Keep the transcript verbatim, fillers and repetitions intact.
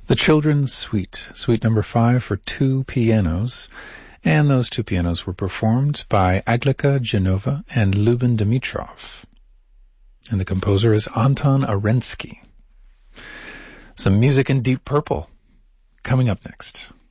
The Children's Suite, Suite number five for two pianos, and those two pianos were performed by Aglika Genova and Lubin Dimitrov. And the composer is Anton Arensky. Some music in Deep Purple coming up next.